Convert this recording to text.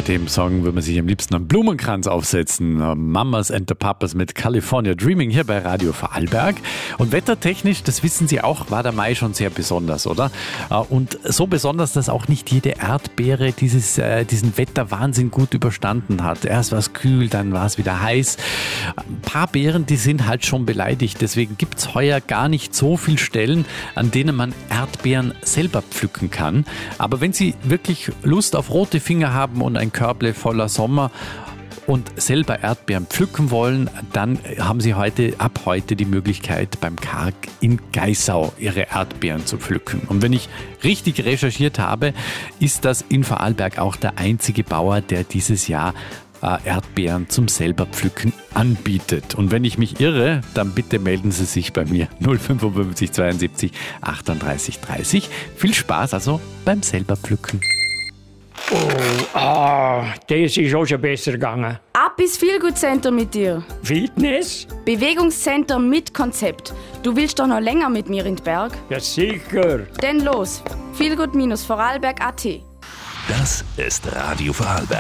Bei dem Song würde man sich am liebsten einen Blumenkranz aufsetzen. Mamas and the Papas mit California Dreaming hier bei Radio Vorarlberg. Und wettertechnisch, das wissen Sie auch, war der Mai schon sehr besonders, oder? Und so besonders, dass auch nicht jede Erdbeere diesen Wetterwahnsinn gut überstanden hat. Erst war es kühl, dann war es wieder heiß. Ein paar Beeren, die sind halt schon beleidigt. Deswegen gibt es heuer gar nicht so viele Stellen, an denen man Erdbeeren selber pflücken kann. Aber wenn Sie wirklich Lust auf rote Finger haben und ein Körble voller Sommer und selber Erdbeeren pflücken wollen, dann haben Sie ab heute die Möglichkeit, beim Karg in Geisau Ihre Erdbeeren zu pflücken. Und wenn ich richtig recherchiert habe, ist das in Vorarlberg auch der einzige Bauer, der dieses Jahr Erdbeeren zum selber pflücken anbietet. Und wenn ich mich irre, dann bitte melden Sie sich bei mir 055 72 38 30. Viel Spaß also beim selber pflücken. Das ist auch schon besser gegangen. Ab ins Feelgood Center mit dir. Fitness? Bewegungscenter mit Konzept. Du willst doch noch länger mit mir in den Berg? Ja, sicher. Denn los, feelgood-vorarlberg.at. Das ist Radio Vorarlberg.